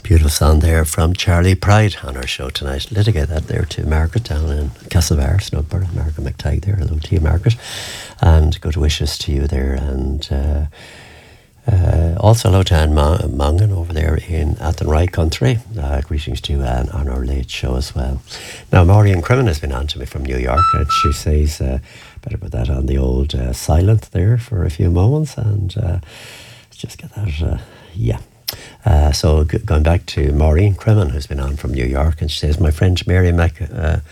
Beautiful song there from Charlie Pride on our show tonight. Dedicate that there to Margaret down in Castlebar, Snugborough. Margaret McTighe there. Hello to you, Margaret. And good wishes to you there. And also hello to Anne Mongan over there in Athenry Country. Greetings to you, Anne, on our late show as well. Now, Maureen Crimmon has been on to me from New York, and she says, better put that on the old silent there for a few moments, and let's just get that, yeah. So going back to Maureen Crimmon, who's been on from New York, and she says, my friend Mary McElhennon,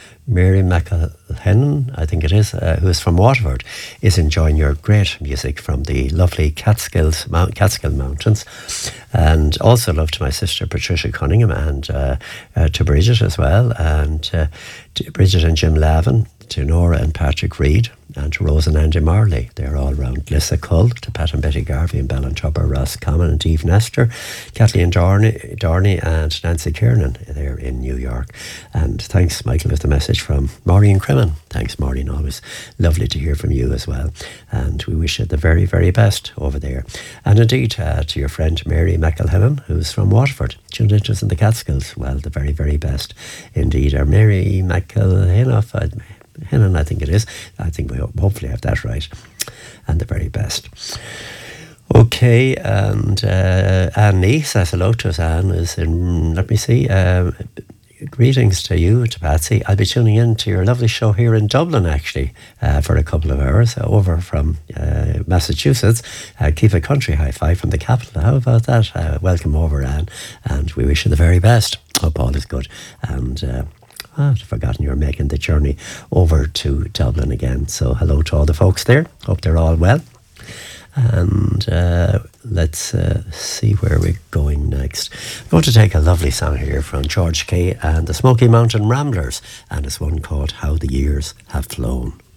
I think it is, who is from Waterford, is enjoying your great music from the lovely Catskill Mountains. And also love to my sister Patricia Cunningham, and to Bridget as well, and to Bridget and Jim Lavin, to Nora and Patrick Reid, and to Rose and Andy Marley. They're all around Lissacull, to Pat and Betty Garvey and Ballantubber, Ross Common and Eve Nestor, Kathleen Darney and Nancy Kiernan. They're in New York. And thanks, Michael, with the message from Maureen Crimmon. Thanks, Maureen. Always lovely to hear from you as well. And we wish you the very, very best over there. And indeed, to your friend Mary McElhennon, who's from Waterford, tuned into us in the Catskills. Well, the very, very best indeed. Or Mary McElhennon, I think it is. I think we hopefully have that right. And the very best. Okay, and Anne Nee says hello to us. Anne is in, let me see, greetings to you, to Patsy. I'll be tuning in to your lovely show here in Dublin, actually, for a couple of hours, over from Massachusetts. Keep a country high five from the capital. How about that? Welcome over, Anne, and we wish you the very best. Hope all is good. And I've forgotten you're making the journey over to Dublin again. So hello to all the folks there. Hope they're all well. And let's see where we're going next. I'm going to take a lovely song here from George Kay and the Smoky Mountain Ramblers, and it's one called How the Years Have Flown.